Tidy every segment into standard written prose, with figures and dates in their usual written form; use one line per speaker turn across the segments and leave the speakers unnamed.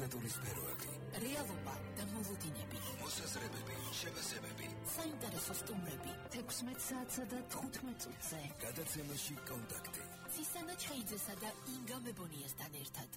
ლიტერატურის სფეროები,
რეალობა და მოლოდინები,
მოსაზრებები, შეფასებები,
საინტერესო სტუმრები, 16 საათსა და 15 წუთზე.
გადაცემაში კონტაქტი.
ცისანა ჩხეიძესა და ინგა მებონიასთან ერთად.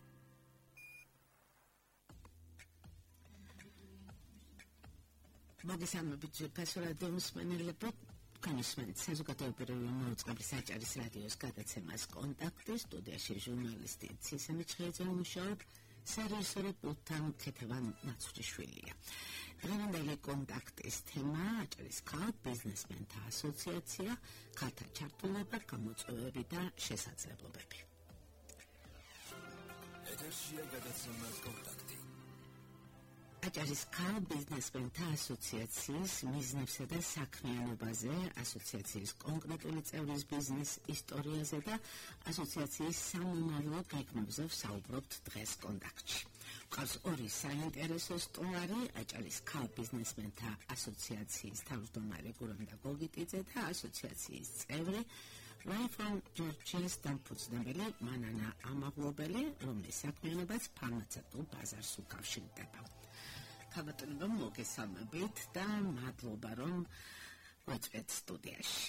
მოგესალმებით ძვირფას რადიო მსმენელებო, განისმენთ საზოგადოებრივი მოუწყებლის აჭარის რადიოს გადაცემას კონტაქტი, სტუდიაში ჟურნალისტი ცისანა ჩხეიძე მუშაობ, სერიოსული პულტთან ქეთევან ნაცუჭიშვილია. დღევანდელი კონტაქტის თემა აჭარის ქალ ბიზნესმენთა ასოციაცია, ქალთა ჩართულობა, გამოწვევები და შესაძლებლობები.
ეთერშია გადაცემა კონტაქტი.
აჭარის ქალ ბიზნესმენთა ასოციაციის მიზნებსა და საქმიანობაზე, ასოციაციის კონკრეტული წევრის ბიზნეს ისტორიაზე და ასოციაციის სამომავლო გეგმებზე ვსაუბრობთ დღეს კონტაქტში. გვყავს ორი საინტერესო სტუმარი, აჭარის ქალ ბიზნესმენთა ასოციაციის თავმჯდომარე გურამდა გოგიტიძე და ასოციაციის წევრი Life-on Georgia's დამფუძნებელი მანანა ამაღლობელი, რომლის საქმიანობაც ფარმაცევტულ ბაზარს უკავშირდება. ქალბატონებო, მოგესალმებით და მადლობა, რომ გვეწვეთ სტუდიაში.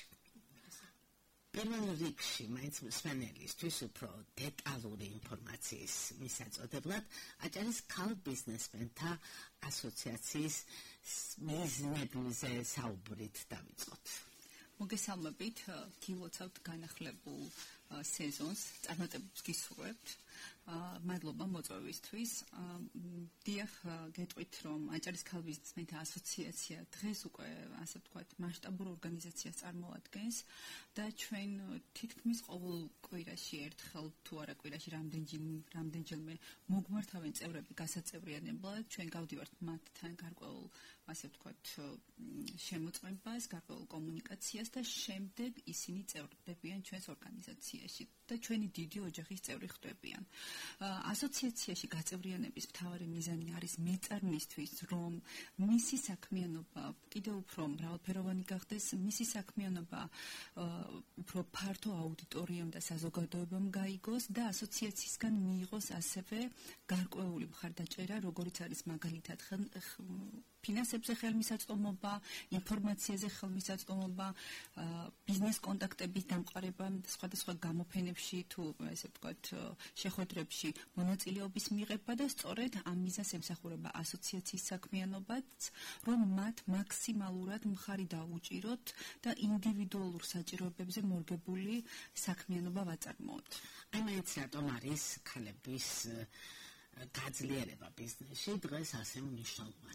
პირველ რიგში მაინც მსმენელისთვის უფრო დეტალური ინფორმაციის მისაწოდებლად აჭარის ქალ ბიზნესმენთა ასოციაციის მიზნებზე საუბრით დავიწყოთ.
მოგესალმებით, გილოცავთ განახლებულ სეზონს, წარმატებებს გისურვებთ. მადლობა მოწვევისთვის. დიახ, გეტყვით, რომ აჭარის ქალ ბიზნესმენთა ასოციაცია დღეს უკვე, ასე ვთქვათ, მასშტაბურ ორგანიზაციას წარმოადგენს და ჩვენ თითქმის ყოველ კვირაში ერთხელ თუ არა კვირაში რამდენჯერმე მოგვმართავენ წევრები გასაწევრიანებლად, ჩვენ გავდივართ მათთან გარკვეულ, ასე ვთქვათ, შემოწმებას, გარკვეულ კომუნიკაციას და შემდეგ ისინი წევრდებიან ჩვენს ორგანიზაციაში და ჩვენი დიდი ოჯახის წევრი ხდებიან. ასოციაციაში გაწევრიანების მთავარი მიზანი არის მეწარმისთვის, რომ მისი საქმიანობა კიდევ უფრო მრავალფეროვანი გახდეს, მისი საქმიანობა უფრო ფართო აუდიტორიამ და საზოგადოებამ გაიგოს და ასოციაციისგან მიიღოს ასევე გარკვეული მხარდაჭერა, როგორიც არის მაგალითად ფინანსებზე ხელმისაწვდომობა, ინფორმაციაზე ხელმისაწვდომობა, ბიზნეს კონტაქტების დამყარება, სხვადასხვა გამოფენებში თუ ესე ვთქვათ, შეხვედრებში მონაწილეობის მიღება და სწორედ ამ მიზანს ემსახურება ასოციაციის საქმიანობაც, რომ მათ მაქსიმალურად მხარი დაუჭიროთ და ინდივიდუალურ საჭიროებებზე მორგებული საქმიანობა ვაწარმოოთ.
ამით რატომ არის ქალების გაძლიერება ბიზნესში დღეს ასე მნიშვნელოვანი?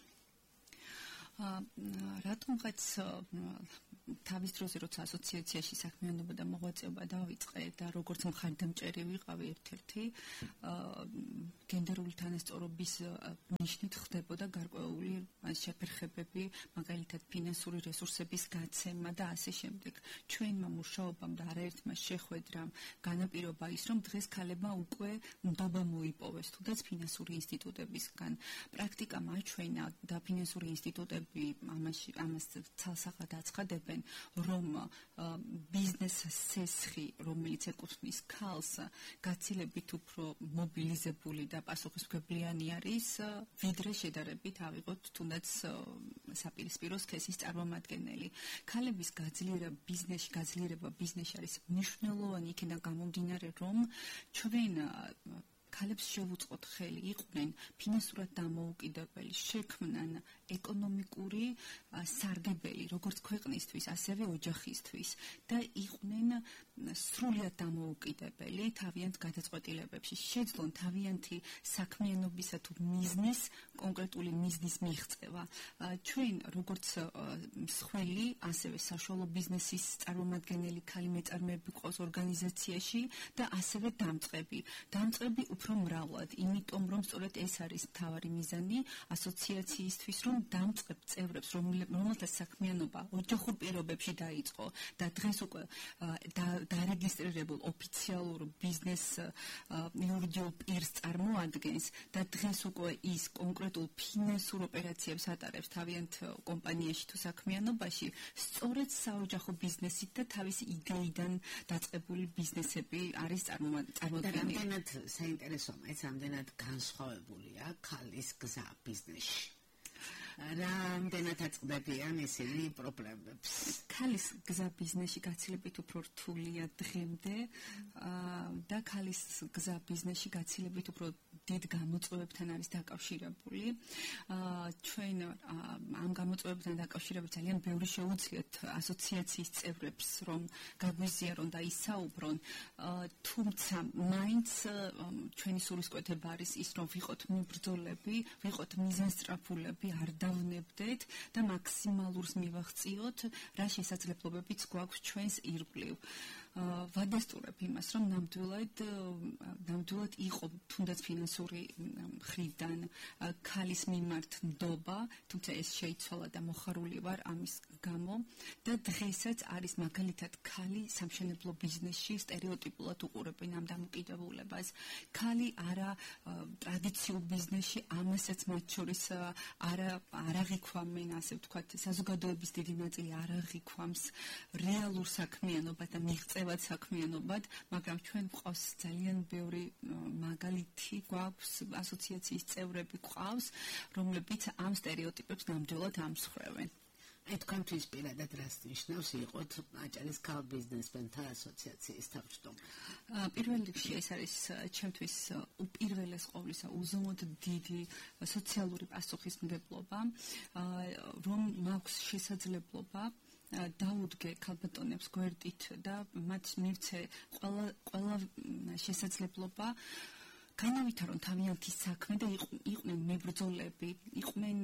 რატომღაც თავის დროზე როცა ასოციაციაში საქმიანობა და მოღვაწეობა დავიწყე და როგორც მხარდამჭერი ვიყავი ერთ-ერთი გენდერული თანასწორობის ნიშნით ხდებოდა გარკვეული შეფერხებები, მაგალითად ფინანსური რესურსების გაცემა და ასე შემდეგ. ჩვენმა მუშაობამ და არაერთმა შეხვედრამ განაპირობა ის, რომ დღეს ქალებმა უკვე ნდობა მოიპოვეს, თუნდაც ფინანსური ინსტიტუტებისგან. პრაქტიკა მაჩვენა და ფინანსური ინსტიტუტები ამას ცალსახად აცხადებენ, რომ ბიზნეს სესხი, რომელიც ეკუთვნის ქალს, გაცილებით უფრო მობილიზებული და პასუხისმგებლიანი არის, ვიდრე შედარებით ავიღოთ თუნდაც საპირისპირო სქესის წარმომადგენელი. ქალების გაძლიერება ბიზნესში არის მნიშვნელოვანი იქიდან გამომდინარე, რომ ჩვენ ქალებს შევუწყოთ ხელი, იყვნენ ფინანსურად დამოუკიდებელი, შექმნან ეკონომიკური სარგებელი, როგორც ქვეყნისთვის, ასევე ოჯახისთვის და იყვნენ სრულად დამოუკიდებელი თავიანთ გადაწყვეტილებებში, შეძლონ თავიანთი საქმიანობისა თუ მიზნის, კონკრეტული მიზნის მიღწევა. ჩვენ როგორც მსხვილი, ასევე საშუალო ბიზნესის წარმომადგენელი ქალი მეწარმეები გვყავს ორგანიზაციაში და ასევე დამწყები. დამწყები უფრო მრავლად, იმიტომ რომ სწორედ ეს არის მთავარი მიზანი ასოციაციისთვის, რომ დამწყებ წევრებს, რომელთა საქმიანობა ოჯახურ პირობებში დაიწყო და დღეს უკვე დარეგისტრირებულ ოფიციალურ ბიზნეს იურიდიულ პირს წარმოადგენს და დღეს უკვე ის კონკრეტულ ფინანსურ ოპერაციებს ატარებს თავიანთ კომპანიაში თუ საქმიანობაში, სწორედ საოჯახო ბიზნესით და თავისი იდეიდან დაწყებული ბიზნესები არის წარმოადგენილი.
რამდენად საინტერესო, მეც ამდენად განსხვავებულია ქალის გზა ბიზნესში. რამდენად აწყდებიან ისინი პრობლემებს.
ქალის გზა ბიზნესში გაცილებით უფრო რთულია დღემდე და ქალის გზა ბიზნესში გაცილებით უფრო დიდ გამოწვევებთან არის დაკავშირებული. ჩვენ ამ გამოწვევებთან დაკავშირებით ძალიან ბევრი შეუძლიათ ასოციაციის წევრებს, რომ გაგვიზიარონ და ისაუბრონ, თუმცა მაინც ჩვენი სულისკვეთება არის ის, რომ ვიყოთ მიბრძოლები, ვიყოთ მიზანსწრაფულები, არ დავნებდეთ და მაქსიმალურს მივაღწიოთ, რა შესაძლებლობებიც გვაქვს ჩვენს ირგვლივ. ვადასტურებ იმას, რომ ნამდვილად იყო თუნდაც ფინანსური მხრიდან ქალის მიმართ ნდობა, თუმცა ეს შეიცვალა და მოხარული ვარ ამის გამო და დღესაც არის მაგალითად ქალი სამშენებლო ბიზნესში სტერეოტიპულად უყურებენ ამ დამოკიდებულებას. ქალი არა ტრადიციულ ბიზნესში ამასაც მათ შორის არ აღიქვამენ, ასე ვთქვათ, საზოგადოების დიდი ნაწილი არ აღიქვამს რეალურ საქმიანობად და მიღწევად საქმიანობად, მაგრამ ჩვენ გვყავს ძალიან ბევრი მაგალითი, გვაქვს ასოციაციის წევრები გვყავს, რომლებიც ამ სტერეოტიპებს ნამდვილად ამსხვრევენ.
თქვენთვის პირადად რას ნიშნავს იყოთ აჭარის ქალ ბიზნესმენთა ასოციაციის თავმჯდომარე?
პირველ რიგში ეს არის ჩემთვის უპირველეს ყოვლისა უზომოდ დიდი სოციალური პასუხისმგებლობა, რომ მაქვს შესაძლებლობა დაუდგე ქალბატონებს გვერდით და მათ მივცე ყველა შესაძლებლობა განავითარონ თავიანთი საქმე და იყვნენ მებრძოლები, იყვნენ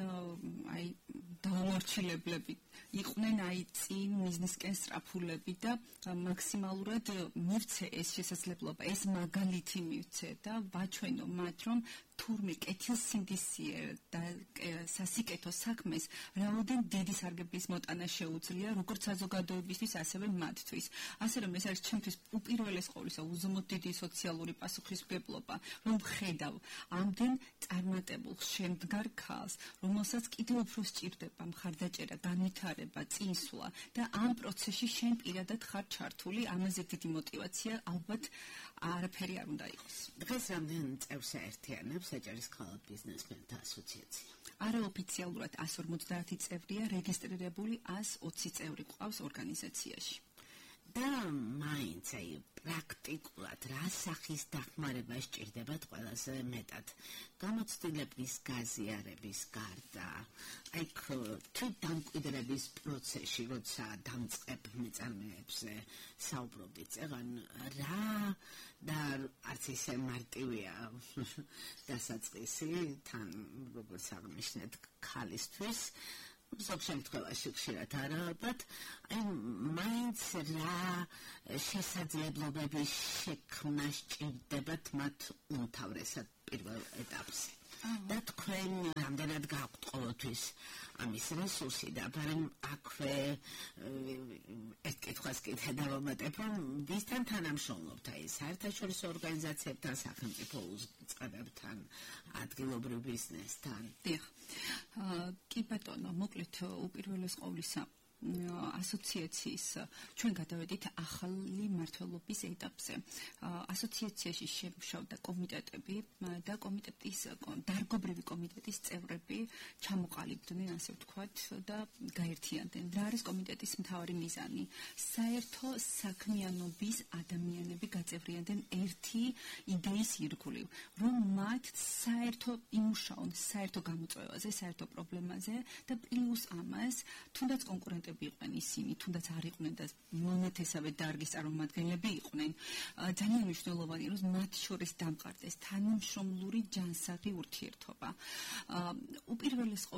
დაუმორჩილებლები, იყვნენ წინ მიზნისკენ სწრაფულები და მაქსიმალურად მივცე ეს შესაძლებლობა, ეს მაგალითი მივცე და ვაჩვენო მათ, რომ თურმე კეთილსინდისიერ და სასიკეთო საქმეს რაოდენ დიდი სარგებლის მოტანა შეუძლია როგორც საზოგადოებისთვის, ასევე მათთვის. ასე რომ ეს არის ჩემთვის უპირველეს ყოვლისა უზომოდ დიდი სოციალური პასუხისმგებლობა, რომ ვხედავ ამდენ წარმატებულ შემდგარ ქალს, რომელსაც კიდევ უფრო სჭირდება მხარდაჭერა, განვითარება, წინსვლა და ამ პროცესში შენ პირადად ხარ ჩართული, ამაზე დიდი мотиваცია ალბათ არაფერი არ უნდა იყოს.
დღეს რამდენ წევრს აერთიანებს აჭარის ქალ ბიზნესმენთა ასოციაცია?
არაოფიციალურად 150 წევრია, რეგისტრირებული 120 წევრი გვყავს ორგანიზაციაში.
და მაინც პრაქტიკულად რა სახის დახმარება სჭირდებათ ყველაზე მეტად? გამოცდილების გაზიარების გარდა, თუ დამკვიდრების პროცესში, როცა დამწყებ მეწარმეებზე საუბრობთ, წეგან რა და არც ისე მარტივია დასაწყისი თან როგორც აღნიშნეთ ქალისთვის. ზოგ შემთხვევაში ხშირად არა, ალბათ, მაინც რა შესაძლებლობები შექმნა სჭირდებათ მათ უმთავრესად პირველ ეტაპზე. და თქვენ რამდენად გაქვთ ყოველთვის ამის რესურსი და ბარემ აქვე ერთ კითხვას კიდე დავამატებ, რომ ვისთან თანამშრომლობთ, საერთაშორისო ორგანიზაციებთან, სახელმწიფო უწყებებთან, ადგილობრივ ბიზნესთან?
დიახ. კი ბატონო, მოკლედ უპირველეს ყოვლისა ასოციაციის ჩვენ გადავედით ახალი მმართველობის ეტაპზე. ასოციაციაში შემუშავდა კომიტეტები და კომიტეტის დარგობრივი კომიტეტის წევრები ჩამოყალიბდნენ, ასე ვთქვათ, და გაერთიანდნენ. რა არის კომიტეტის მთავარი მიზანი? საერთო საქმიანობის ადამიანები გაწევრიანდნენ ერთი იდეის ირგვლივ, რომ მათ საერთო იმუშაონ საერთო გამოწვევაზე, საერთო პრობლემაზე და პლუს ამას, თუნდაც კონკურენტები იყვნენ ისინი, თუნდაც არ იყვნენ და მონათესავე დარგის წარმომადგენლები იყვნენ, ძალიან მნიშვნელოვანია, რომ მათ შორის დამყარდეს თანამშრომლური ჯანსაღი ურთიერთობა. უპირველეს ყოვლისა,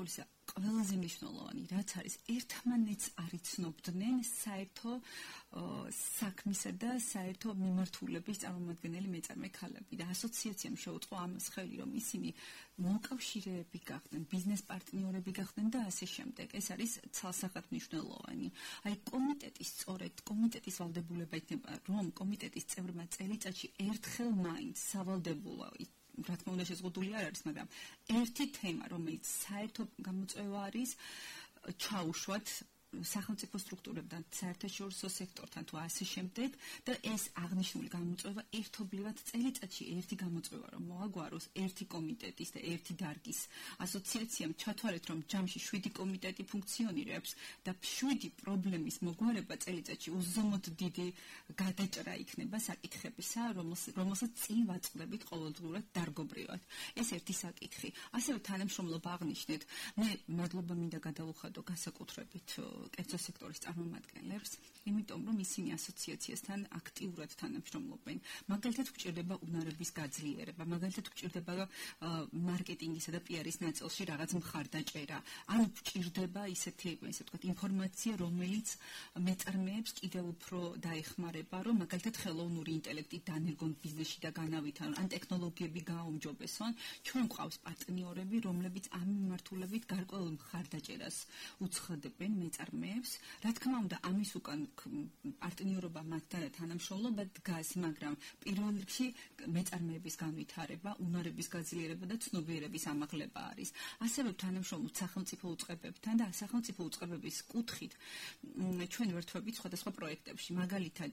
ყველაზე მნიშვნელოვანი რაც არის ერთმანეთს არ იცნობდნენ საერთო საქმისა და საერთო მიმართულების წარმომადგენელი მეწარმე ქალები და ასოციაციამ შეუწყო ამას ხელი რომ ისინი მოკავშირეები გახდნენ, ბიზნეს პარტნიორები გახდნენ და ასე შემდეგ. ეს არის ცალსახად მნიშვნელოვანი. აი კომიტეტის ვალდებულება იქნება რომ კომიტეტის წევრმა წელიწადში ერთხელ მაინც სავალდებულო რა თქმა უნდა შეზღუდული არ არის, მაგრამ ერთი თემა, რომელიც საერთო გამოწვევა არის, ჩაუშვათ სახელმწიფო სტრუქტურებთან, საერთაშორისო სექტორთან თუ ასე შემდეგ და ეს აღნიშნული გამოწვევა ერთობლივად წელიწადში ერთი გამოწვევა რომ მოაგვაროს ერთი კომიტეტის და ერთი დარგის ასოციაციამ ჩათვალეთ რომ ჯამში 7 კომიტეტი ფუნქციონირებს და 7 პრობლემის მოგვარება წელიწადში უზომოდ დიდი გადაჭრა იქნება საკითხებისა, რომელსაც წინ ვაწყდებით ყოველდღურად დარგობრივად. ეს ერთი საკითხი. ასევე თანამშრომლობა აღნიშნეთ. მე მადლობა მინდა გადავუხადო განსაკუთრებით კერძო სექტორის წარმომადგენლებს, იმიტომ რომ ისინი ასოციაციასთან აქტიურად თანამშრომლობენ. მაგალითად გვჭირდება უნარების გაძლიერება, მაგალითად გვჭირდება მარკეტინგისა და პიარის ნაწილში რაღაც მხარდაჭერა. ან გვჭირდება ისე ვთქვათ, ინფორმაცია, რომელიც მეწარმეებს კიდევ უფრო დაეხმარება, რომ მაგალითად ხელოვნური ინტელექტი დანერგონ ბიზნესში და განავითარონ, ან ტექნოლოგიები გააუმჯობესონ. ჩვენ გვყავს პარტნიორები, რომლებიც ამ მიმართულებით გარკვეულ მხარდაჭერას უცხადებენ მეწარმეებს. რა თქმა უნდა, ამის უკან პარტნიორობა მათთან თანამშრომლობა დგას, მაგრამ პირველ რიგში მეწარმეების განვითარება, უნარების გაძლიერება და ცნობიერების ამაღლება არის. ასევე თანამშრომლობთ სახელმწიფო უწყებებთან და სახელმწიფო უწყებების კუთხით ჩვენ ვერთვებით სხვადასხვა პროექტებში. მაგალითად,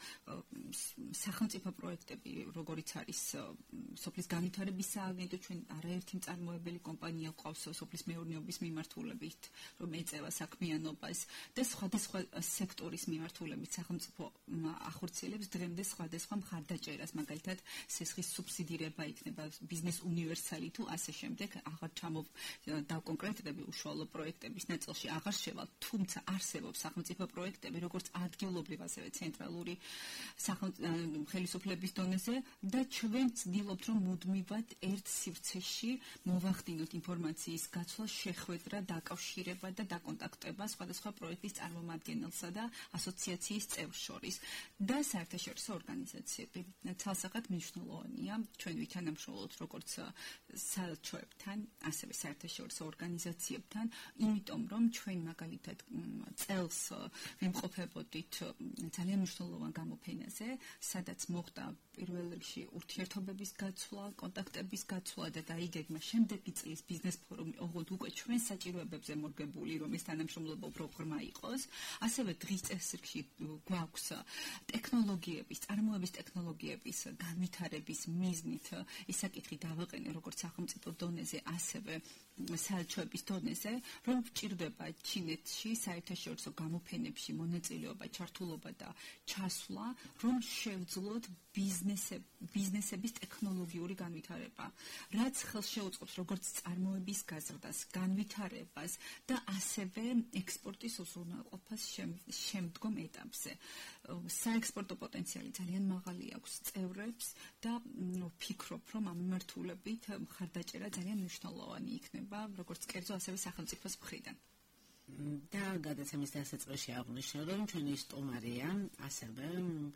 სახელმწიფო პროექტები, როგორიც არის სოფლის განვითარების სააგენტო, ჩვენ არაერთი მწარმოებელი კომპანია გვყავს სოფლის მეურნეობის მიმართულებით, რომ ეწევა საქმიანობას და სხვადასხვა სექტორის მიმართულებით სახელმწიფო ახორციელებს დღემდე სხვადასხვა მხარდაჭერას, მაგალითად სესხის სუბსიდირება იქნება, ბიზნეს უნივერსალი თუ ასე შემდეგ. აღარ დავკონკრეტდები უშუალო პროექტების ნაწილში აღარ შევალ, თუმცა არსებობს სახელმწიფო პროექტები, როგორც ადგილობრივ, ასევე ცენტრალური ხელისუფლების დონეზე და ჩვენ ვცდილობთ, რომ მუდმივად ერთ სივრცეში მოვახდინოთ ინფორმაციის გაცვლა, შეხვედრა, დაკავშირება და დაკონტაქტება სხვადასხვა პროექტის წარმომადგენელსა და ასოციაციის წევრს შორის და საერთაშორისო ორგანიზაციები. ცალსახად მნიშვნელოვანია ჩვენ ვითანამშრომლობთ როგორც საელჩოებთან, ასევე საერთაშორისო ორგანიზაციებთან, იმიტომ რომ ჩვენ მაგალითად წელს ვიმყოფებოდით ძალიან მნიშვნელოვან გამოფენაზე, სადაც მოხდა პირველ რიგში ურთიერთობების გაცვლა, კონტაქტების გაცვლა და დაიგეგმა შემდეგი წლის ბიზნეს ფორუმი, ოღონდ უკვე ჩვენ საჭიროებებზე მორგებული, რომ ეს თანამშრომლობა უფრო ღრმა იყოს. ასევე დღის წესრიგში გვაქვს ტექნოლოგიების, წარმოების ტექნოლოგიების განვითარების მიზნით ეს საკითხი დავაყენე როგორც სახელმწიფო დონეზე, ასევე საელჩოების დონეზე, რომ გვჭირდება ჩინეთში საერთაშორისო გამოფენებში მონაწილეობა, ჩართულობა და ჩასვლა, რომ შევძლოთ ბიზნესების ტექნოლოგიური განვითარება, რაც ხელს შეუწყობს როგორც წარმოების გაზრდას, განვითარებას და ასევე ექსპორტის უზრუნველყოფას შემდგომ ეტაპზე. საექსპორტო პოტენციალი ძალიან მაღალი აქვს წევრებს და ვფიქრობ, რომ ამ მიმართულებით მხარდაჭერა ძალიან მნიშვნელოვანი იქნება, როგორც კერძო, ასევე სახელმწიფოს მხრიდან.
და გადაცემის დასაწყისში აღვნიშნე, რომ ჩვენი სტუმარია ასევე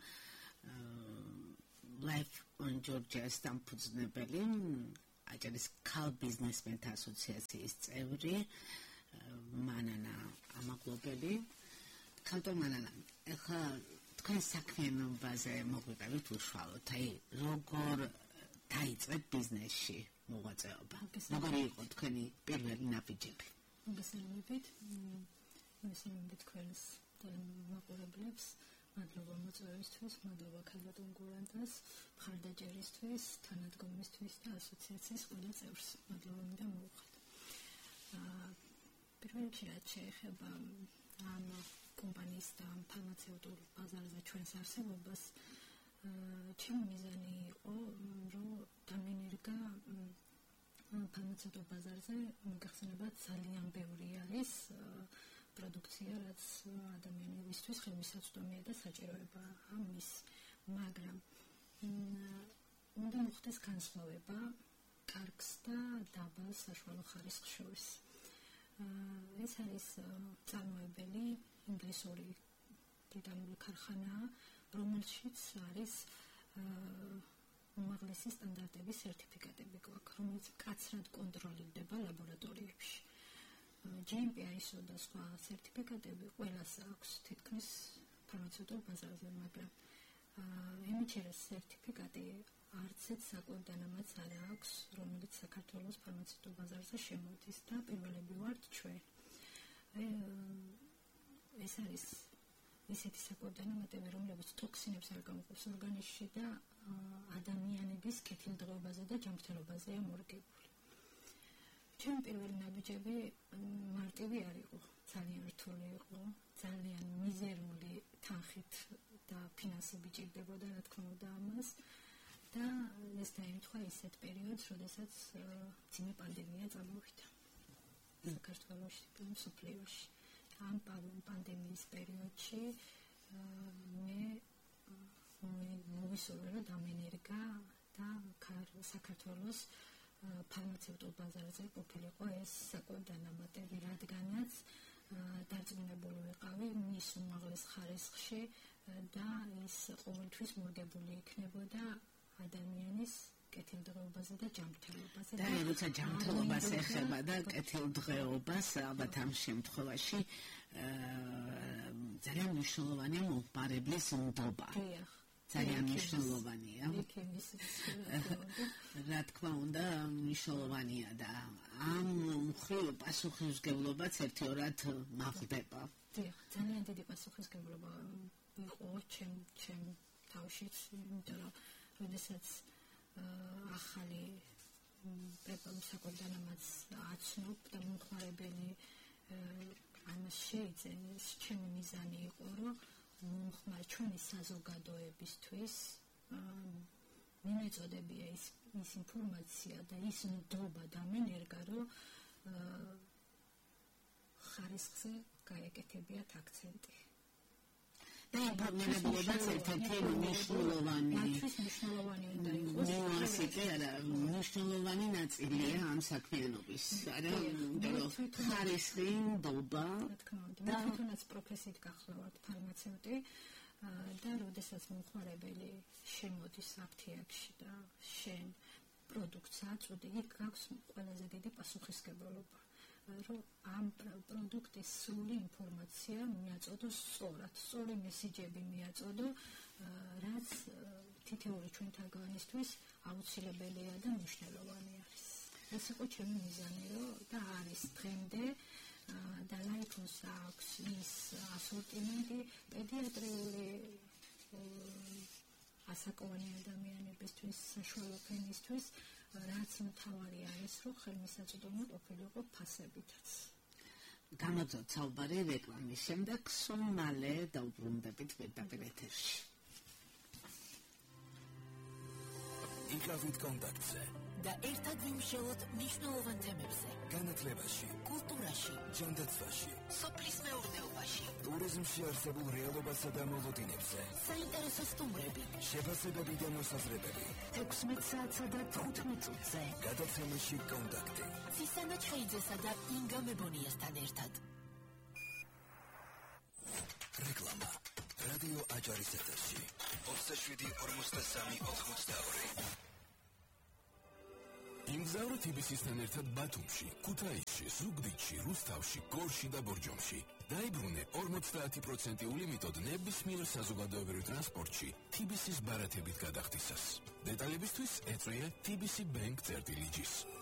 Life on Georgia-ს დამფუძნებელი, აჭარის ქალ ბიზნესმენთა ასოციაციის წევრი მანანა ამაღლობელი. ქალბატონ მანანა, ახლა თქვენ საქმიანობაზე მოგვიყევით უშუალოდ, აი როგორ დაიწყეთ ბიზნესში მოღვაწეობა? როგორი იყო თქვენი პირველი ნაბიჯები?
მოგესალმებით თქვენს მაყურებლებს, მადლობა მოწვევისთვის, მადლობა ქალბატონ გურანტას, მხარდაჭერისთვის, თანადგომისთვის და ასოციაციის ყველა წევრს. მადლობა მინდა მოვუხდეთ. პირველ რიგში რაც შეეხება ამ კომპანიის და ფარმაცევტულ ბაზარზე ჩვენს არსებობას, ჩემი მიზანი იყო, რომ დამენერგა ფარმაცევტულ ბაზარზე მოგახსენებათ ძალიან ბევრი არის პროდუქცია, რაც ადამიანებისთვის ხელმისაწვდომია და საჭიროება ამის, მაგრამ უნდა მოხდეს განსხვავება კარგს და დაბალ საშუალო ხარისხს შორის. ეს არის წარმოებელი ინგლისური ბრიტანული ქარხანაა, რომელშიც არის უმაღლესი სტანდარტების სერტიფიკატები გვაქვს, რომელიც კაცრად კონტროლირდება ლაბორატორიებში. GMP ISO და სხვა სერტიფიკატები ყველას აქვს თითქმის ფარმაცევტულ ბაზარზე, მაგრამ MHRA სერტიფიკატი არც ერთ საკუთარ დანამატს არ აქვს, რომელიც საქართველოს ფარმაცევტულ ბაზარზე შემოდის და პირველები ვართ ჩვენ. ეს არის ისეთი საკუთარ დანამატები, რომლებიც ტოქსინებს არ გამოყოფს ორგანიზმში და ადამიანების კეთილდღეობაზე და ჯანმრთელობაზეა მორგებული. ჩემი პირველი ნაბიჯები მარტივი არ იყო, ძალიან რთული იყო, ძალიან მიზერული თანხით და ფინანსები ჭირდებოდა, რა თქმა უნდა ამას. და ეს დაემთხვა ისეთ პერიოდს, როდესაც ძიმე პანდემია წამოვიდა საქართველოში, მსოფლიოში. ამ პანდემიის პერიოდში მე მოვისურვე, რომ დამენერგა და საქართველოს ფარმაცევტულ ბაზარზე ყოფილიყო ეს საკუთარ დანამატები, რადგანაც დარწმუნებული ვიყავი მის უმაღლეს ხარისხში და ის ყოველთვის მორგებული იქნებოდა ადამიანის კეთილდღეობაზე და ჯანმრთელობაზე.
და როცა ჯანმრთელობას ეხება და კეთილდღეობას, ალბათ ამ შემთხვევაში ძალიან მნიშვნელოვანია მომხმარებლის ნდობა. ძალიან მნიშვნელოვანია. რა თქმა უნდა, მნიშვნელოვანია და ამ მხრივ პასუხისმგებლობაც ერთიორად მაღლდება.
ძალიან დიდი პასუხისმგებლობა იყო ჩემ თავშიც, იმიტომ რომ როდესაც ახალი საკუთარ დანამატს აცნობ და მომხმარებელი ამას შეიძენს, ჩემი მიზანი იყო, რომ ჩვენი საზოგადოებისთვის მიმეწოდებია ის ინფორმაცია და ის ნდობა დამენერგა, რომ ხარისხზე გაეკეთებიათ აქცენტი.
და ინფორმირებულობაც ერთ-ერთი მნიშვნელოვანი
უნდა იყოს.
მნიშვნელოვანი ნაწილია ამ საქმიანობის. არა, ხარისხი, ნდობა
და თუნდაც პროფესიით გახლავართ ფარმაცევტი და როდესაც მომხმარებელი შემოდის აფთიაქში და შენ პროდუქტს აწვდი, იქ გაქვს ყველაზე დიდი პასუხისმგებლობა. რომ ამ პროდუქტის სრული ინფორმაცია მიაწოდო სწორად, სწორი მესიჯები მიაწოდო, რაც თითოეული ჩვენთაგანისთვის აუცილებელია და მნიშვნელოვანი არის. ეს იყო ჩემი მიზანი, და არის დღემდე და ლაიფონს აქვს ის ასორტიმენტი პედიატრიული ასაკოვანი ადამიანებისთვის, საშუალო ფენისთვის, რაც მთავარი არის, რომ ხელმისაწვდომი ყოფილიყო ფასებითაც.
გამოძოთ საუბარი რეკლამის შემდეგ, სულ მალე დაუბრუნდებით პირდაპირ ეთერში.
იკავით კონტაქტზე
და ერთად ვიმშელოთ მნიშვნელოვან თემებზე.
განათლებაში,
კულტურაში,
ჯანდაცვაში,
სოფლის მეურნეობაში,
ტურიზმში არსებულ რეალობასა და მოლოდინებზე.
საინტერესო სტუმრები,
შეფასებები და მოსაზრებები.
16 საათსა და 15 წუთზე.
გადაცემაში კონტაქტი.
ცისანა ჩხეიძესა და ინგა მებონიასთან ერთად.
რეკლამა. რადიო აჭარის ეთერში. 27-43-82.
იმგზავრე TBC-სთან ერთად ბათუმში, ქუთაისში, ზუგდიდში, რუსთავში, გორში და ბორჯომში. დაიბრუნე 50% ულიმიტოდ ნებისმიერ საზოგადოებრივ ტრანსპორტში TBC-ს ბარათებით გადახდისას. დეტალებისთვის ეწვია TBC Bank წერტილი G-ს.